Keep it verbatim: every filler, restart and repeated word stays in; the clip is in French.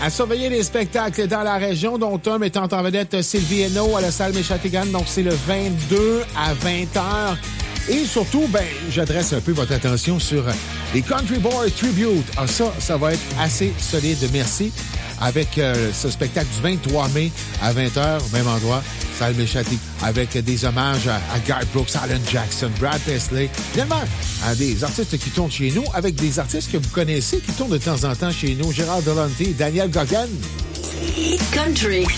À surveiller les spectacles dans la région, dont un mettant en vedette Sylvie Hainaut à la salle Méchatigan. Donc, c'est le vingt-deux à vingt heures. Et surtout, ben, j'adresse un peu votre attention sur les Country Boys Tribute. Ah, ça, ça va être assez solide. Merci. Avec euh, ce spectacle du vingt-trois mai à vingt heures, même endroit, salle Méchati, avec des hommages à, à Garth Brooks, Alan Jackson, Brad Paisley, finalement, à des artistes qui tournent chez nous, avec des artistes que vous connaissez qui tournent de temps en temps chez nous, Gérard Delonté, Daniel Gogan. Country